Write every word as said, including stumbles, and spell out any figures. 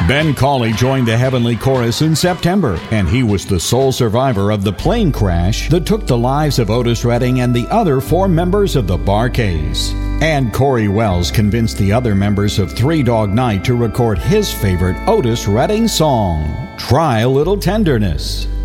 Ben Cauley joined the Heavenly Chorus in September, and he was the sole survivor of the plane crash that took the lives of Otis Redding and the other four members of the Bar-Kays. And Corey Wells convinced the other members of Three Dog Night to record his favorite Otis Redding song, Try a Little Tenderness.